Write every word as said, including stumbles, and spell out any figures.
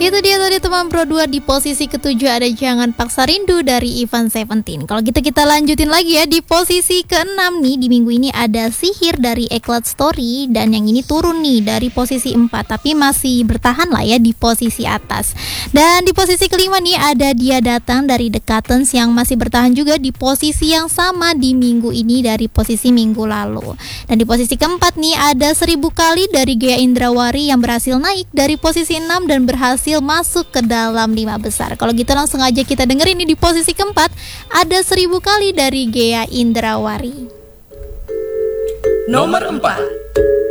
Itu dia tadi teman Pro dua. Di posisi ketujuh ada Jangan Paksa Rindu dari Ivan Seventeen. Kalau gitu kita lanjutin lagi ya. Di posisi keenam nih di minggu ini ada Sihir dari Eklat Story. Dan yang ini turun nih dari posisi empat, tapi masih bertahan lah ya di posisi atas. Dan di posisi kelima nih ada Dia Datang dari The Cuttens yang masih bertahan juga di posisi yang sama di minggu ini dari posisi minggu lalu. Dan di posisi keempat nih ada Seribu Kali dari Gea Indrawari yang berhasil naik dari posisi enam dan berhasil masuk ke dalam lima besar. Kalau gitu langsung aja kita dengerin ini di posisi keempat ada Seribu Kali dari Gea Indrawari. Nomor empat.